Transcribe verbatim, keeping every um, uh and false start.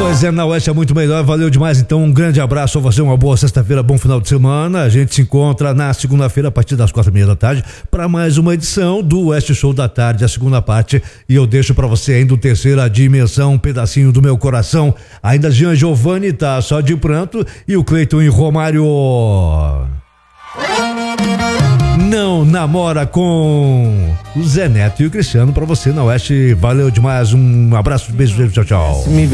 Pois é, na Oeste é muito melhor, valeu demais. Então, um grande abraço a você, uma boa sexta-feira, bom final de semana. A gente se encontra na segunda-feira a partir das quatro e meia da tarde para mais uma edição do Oeste Show da Tarde, a segunda parte. E eu deixo para você ainda o Terceira Dimensão, um pedacinho do meu coração. Ainda Jean Giovanni tá só de pranto e o Cleiton e Romário não namora com o Zé Neto e o Cristiano para você na Oeste. Valeu demais, um abraço, beijo, tchau, tchau.